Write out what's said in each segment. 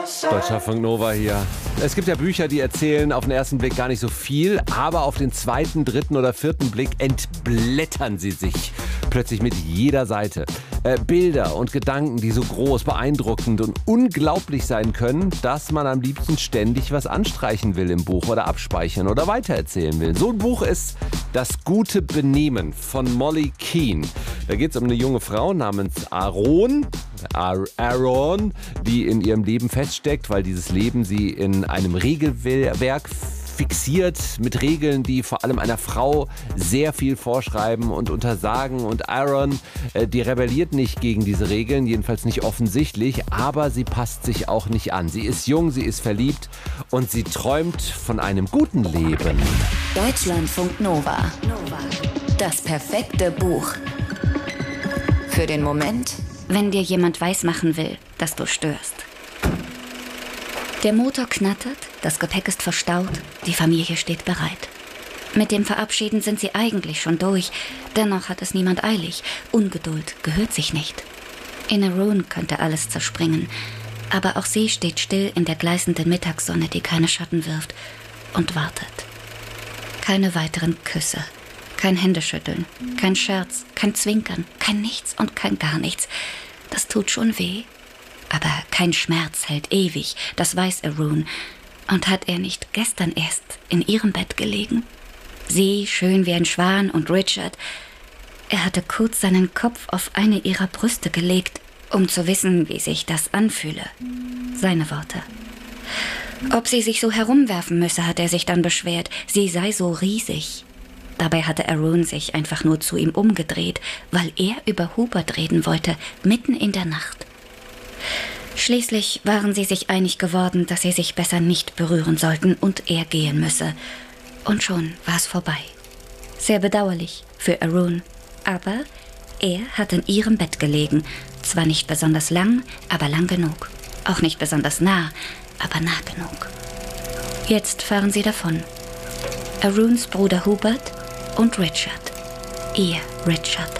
Deutschlandfunk Nova hier. Es gibt ja Bücher, die erzählen auf den ersten Blick gar nicht so viel, aber auf den zweiten, dritten oder vierten Blick entblättern sie sich plötzlich mit jeder Seite. Bilder und Gedanken, die so groß, beeindruckend und unglaublich sein können, dass man am liebsten ständig was anstreichen will im Buch oder abspeichern oder weitererzählen will. So ein Buch ist Das gute Benehmen von Molly Keane. Da geht es um eine junge Frau namens Aaron, die in ihrem Leben feststeckt, weil dieses Leben sie in einem Regelwerk fixiert, mit Regeln, die vor allem einer Frau sehr viel vorschreiben und untersagen. Und Aaron, die rebelliert nicht gegen diese Regeln, jedenfalls nicht offensichtlich, aber sie passt sich auch nicht an. Sie ist jung, sie ist verliebt und sie träumt von einem guten Leben. Deutschlandfunk Nova. Das perfekte Buch. Für den Moment, wenn dir jemand weismachen will, dass du störst. Der Motor knattert, das Gepäck ist verstaut, die Familie steht bereit. Mit dem Verabschieden sind sie eigentlich schon durch, dennoch hat es niemand eilig. Ungeduld gehört sich nicht. In Aaron könnte alles zerspringen, aber auch sie steht still in der gleißenden Mittagssonne, die keine Schatten wirft, und wartet. Keine weiteren Küsse, kein Händeschütteln, kein Scherz, kein Zwinkern, kein Nichts und kein gar nichts. Das tut schon weh. Aber kein Schmerz hält ewig, das weiß Aaron. Und hat er nicht gestern erst in ihrem Bett gelegen? Sie, schön wie ein Schwan, und Richard. Er hatte kurz seinen Kopf auf eine ihrer Brüste gelegt, um zu wissen, wie sich das anfühle. Seine Worte. Ob sie sich so herumwerfen müsse, hat er sich dann beschwert. Sie sei so riesig. Dabei hatte Aaron sich einfach nur zu ihm umgedreht, weil er über Hubert reden wollte, mitten in der Nacht. Schließlich waren sie sich einig geworden, dass sie sich besser nicht berühren sollten und er gehen müsse. Und schon war es vorbei. Sehr bedauerlich für Aaron, aber er hat in ihrem Bett gelegen. Zwar nicht besonders lang, aber lang genug. Auch nicht besonders nah, aber nah genug. Jetzt fahren sie davon. Aarons Bruder Hubert und Richard. Ihr Richard.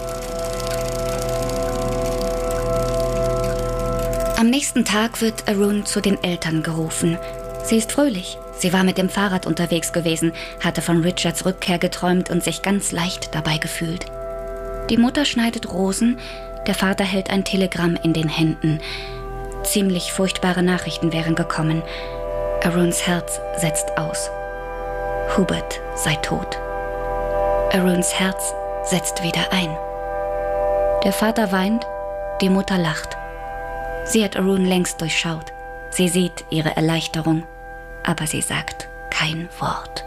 Am nächsten Tag wird Aaron zu den Eltern gerufen. Sie ist fröhlich. Sie war mit dem Fahrrad unterwegs gewesen, hatte von Richards Rückkehr geträumt und sich ganz leicht dabei gefühlt. Die Mutter schneidet Rosen, der Vater hält ein Telegramm in den Händen. Ziemlich furchtbare Nachrichten wären gekommen. Aarons Herz setzt aus. Hubert sei tot. Aarons Herz setzt wieder ein. Der Vater weint, die Mutter lacht. Sie hat Aaron längst durchschaut. Sie sieht ihre Erleichterung, aber sie sagt kein Wort.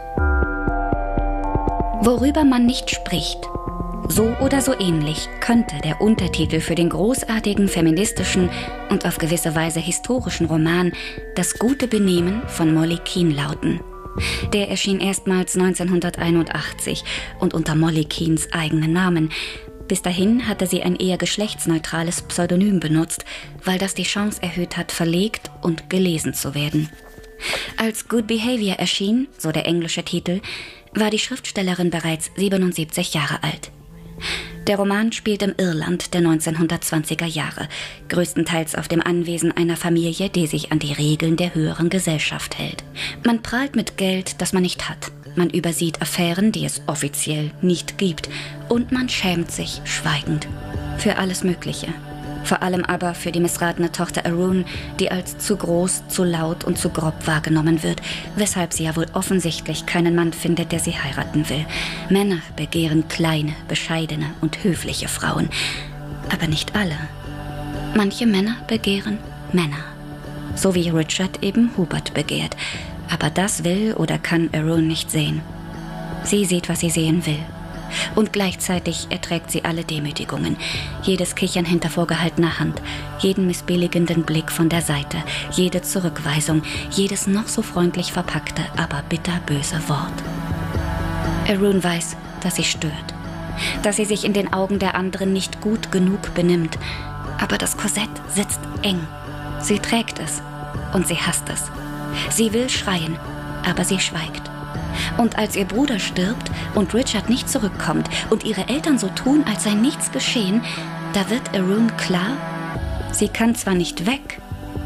Worüber man nicht spricht, so oder so ähnlich könnte der Untertitel für den großartigen feministischen und auf gewisse Weise historischen Roman Das gute Benehmen von Molly Keane lauten. Der erschien erstmals 1981 und unter Molly Keanes eigenen Namen. Bis dahin hatte sie ein eher geschlechtsneutrales Pseudonym benutzt, weil das die Chance erhöht hat, verlegt und gelesen zu werden. Als Good Behavior erschien, so der englische Titel, war die Schriftstellerin bereits 77 Jahre alt. Der Roman spielt im Irland der 1920er Jahre, größtenteils auf dem Anwesen einer Familie, die sich an die Regeln der höheren Gesellschaft hält. Man prahlt mit Geld, das man nicht hat. Man übersieht Affären, die es offiziell nicht gibt. Und man schämt sich schweigend für alles Mögliche. Vor allem aber für die missratene Tochter Aaron, die als zu groß, zu laut und zu grob wahrgenommen wird, weshalb sie ja wohl offensichtlich keinen Mann findet, der sie heiraten will. Männer begehren kleine, bescheidene und höfliche Frauen. Aber nicht alle. Manche Männer begehren Männer. So wie Richard eben Hubert begehrt. Aber das will oder kann Aaron nicht sehen. Sie sieht, was sie sehen will. Und gleichzeitig erträgt sie alle Demütigungen. Jedes Kichern hinter vorgehaltener Hand, jeden missbilligenden Blick von der Seite, jede Zurückweisung, jedes noch so freundlich verpackte, aber bitterböse Wort. Aaron weiß, dass sie stört. Dass sie sich in den Augen der anderen nicht gut genug benimmt. Aber das Korsett sitzt eng. Sie trägt es und sie hasst es. Sie will schreien, aber sie schweigt. Und als ihr Bruder stirbt und Richard nicht zurückkommt und ihre Eltern so tun, als sei nichts geschehen, da wird Aaron klar, sie kann zwar nicht weg,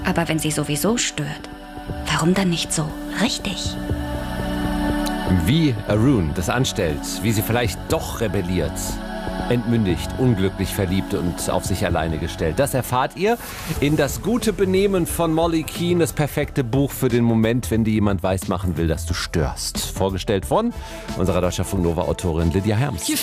Aber wenn sie sowieso stört, warum dann nicht so richtig? Wie Arun das anstellt, wie sie vielleicht doch rebelliert. Entmündigt, unglücklich verliebt und auf sich alleine gestellt. Das erfahrt ihr in Das gute Benehmen von Molly Keane, das perfekte Buch für den Moment, wenn dir jemand weismachen will, dass du störst. Vorgestellt von unserer Deutschlandfunk Nova Autorin Lydia Herms.